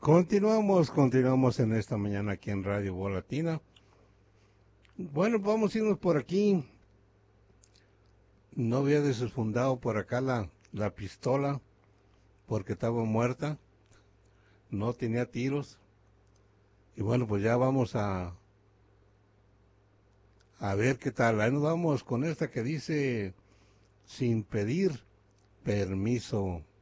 Continuamos en esta mañana aquí en Radio Voz Latina. Bueno, vamos a irnos por aquí. No había desfundado por acá la pistola porque estaba muerta. No tenía tiros. Y bueno, pues ya vamos a ver qué tal. Ahí nos vamos con esta que dice sin pedir permiso.